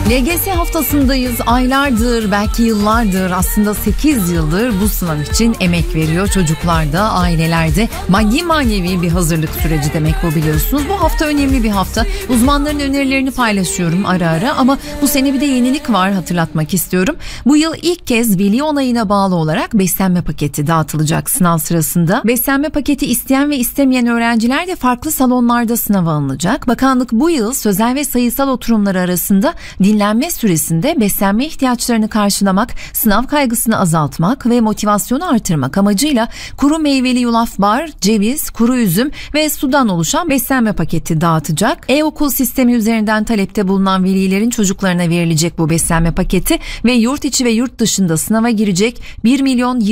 LGS haftasındayız. Aylardır, belki yıllardır, aslında 8 yıldır bu sınav için emek veriyor. Çocuklar da, aileler de. Maddi manevi bir hazırlık süreci demek bu, biliyorsunuz. Bu hafta önemli bir hafta. Uzmanların önerilerini paylaşıyorum ara ara ama bu sene bir de yenilik var, hatırlatmak istiyorum. Bu yıl ilk kez veli onayına bağlı olarak beslenme paketi dağıtılacak sınav sırasında. Beslenme paketi isteyen ve istemeyen öğrenciler de farklı salonlarda sınava alınacak. Bakanlık bu yıl sözel ve sayısal oturumları arasında dinlenme süresinde beslenme ihtiyaçlarını karşılamak, sınav kaygısını azaltmak ve motivasyonu artırmak amacıyla kuru meyveli yulaf bar, ceviz, kuru üzüm ve sudan oluşan beslenme paketi dağıtacak. E-okul sistemi üzerinden talepte bulunan velilerin çocuklarına verilecek bu beslenme paketi ve yurt içi ve yurt dışında sınava girecek 1.020.000